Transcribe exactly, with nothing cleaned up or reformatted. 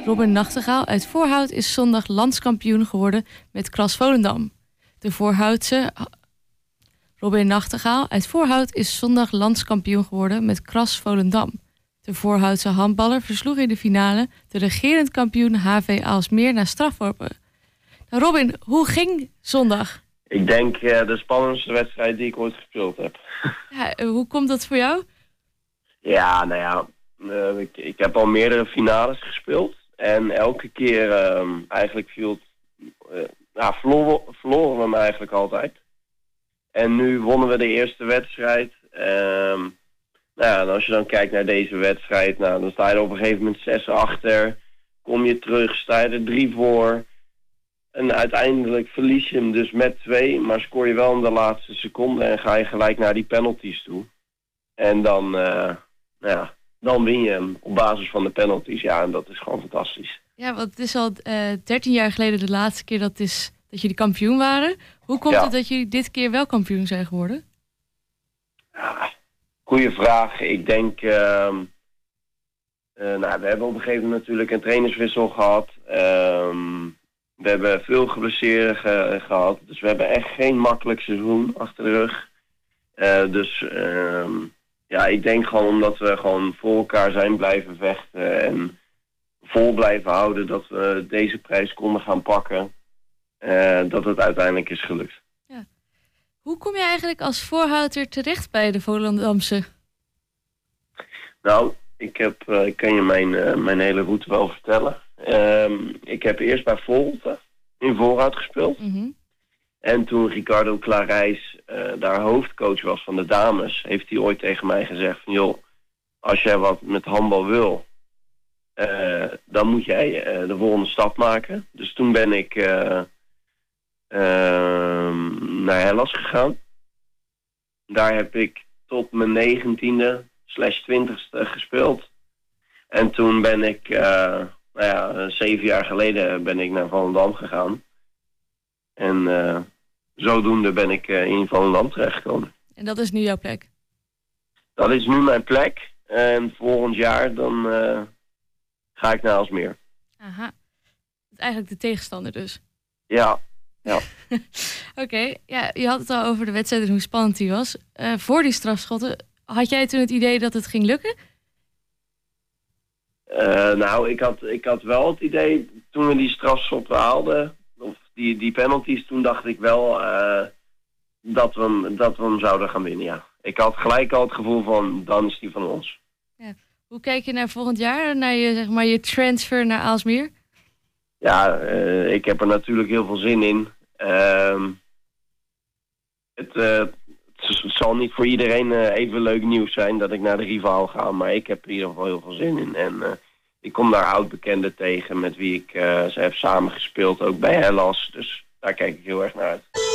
Robin Nachtegaal uit Voorhout is zondag landskampioen geworden met Kras Volendam. De Voorhoutse... Robin Nachtegaal uit Voorhout is zondag landskampioen geworden met Kras Volendam. De Voorhoutse handballer versloeg in de finale de regerend kampioen H V Aalsmeer na strafworpen. Nou Robin, hoe ging zondag? Ik denk uh, de spannendste wedstrijd die ik ooit gespeeld heb. Ja, hoe komt dat voor jou? Ja, nou ja, uh, ik, ik heb al meerdere finales gespeeld. En elke keer uh, eigenlijk viel het, uh, nou, verloren, verloren we hem eigenlijk altijd. En nu wonnen we de eerste wedstrijd. Uh, nou ja, en als je dan kijkt naar deze wedstrijd, nou, dan sta je er op een gegeven moment zes achter. Kom je terug, sta je er drie voor. En uiteindelijk verlies je hem dus met twee, maar scoor je wel in de laatste seconde en ga je gelijk naar die penalties toe. En dan, uh, nou ja, dan win je hem op basis van de penalties. Ja, en dat is gewoon fantastisch. Ja, want het is al uh, dertien jaar geleden de laatste keer dat, is, dat jullie kampioen waren. Hoe komt ja. het dat jullie dit keer wel kampioen zijn geworden? Ja, goeie vraag. Ik denk, uh, uh, nou, we hebben op een gegeven moment natuurlijk een trainerswissel gehad. Uh, We hebben veel geblesseerden ge- gehad. Dus we hebben echt geen makkelijk seizoen achter de rug. Uh, dus uh, ja, ik denk gewoon omdat we gewoon voor elkaar zijn blijven vechten. En vol blijven houden dat we deze prijs konden gaan pakken. Uh, dat het uiteindelijk is gelukt. Ja. Hoe kom je eigenlijk als voorhouder terecht bij de Volendamse? Nou, ik, heb, uh, ik kan je mijn, uh, mijn hele route wel vertellen. Um, ik heb eerst bij Volte in Voorhout gespeeld. Mm-hmm. En toen Ricardo Clarijs uh, daar hoofdcoach was van de dames, heeft hij ooit tegen mij gezegd van joh, als jij wat met handbal wil, uh, dan moet jij uh, de volgende stap maken. Dus toen ben ik uh, uh, naar Hellas gegaan. Daar heb ik tot mijn negentiende slash twintigste gespeeld. En toen ben ik... Uh, Nou ja, zeven jaar geleden ben ik naar Volendam gegaan. En uh, zodoende ben ik uh, in Volendam terechtgekomen. En dat is nu jouw plek? Dat is nu mijn plek. En volgend jaar dan uh, ga ik naar Aalsmeer. Aha. Dat is eigenlijk de tegenstander dus? Ja. ja. Oké, okay. Ja, je had het al over de wedstrijd en hoe spannend die was. Uh, voor die strafschotten, had jij toen het idee dat het ging lukken? Uh, nou, ik had, ik had wel het idee, toen we die strafschop haalden, of die, die penalties, toen dacht ik wel uh, dat, we hem, dat we hem zouden gaan winnen, ja. Ik had gelijk al het gevoel van, dan is die van ons. Ja. Hoe kijk je naar volgend jaar, naar je, zeg maar, je transfer naar Aalsmeer? Ja, uh, ik heb er natuurlijk heel veel zin in. Uh, het, uh, het zal niet voor iedereen uh, even leuk nieuws zijn dat ik naar de rivaal ga, maar ik heb er in ieder geval heel veel zin in. En uh, ik kom daar oud-bekenden tegen met wie ik uh, ze heb samengespeeld, ook bij Hellas. Dus daar kijk ik heel erg naar uit.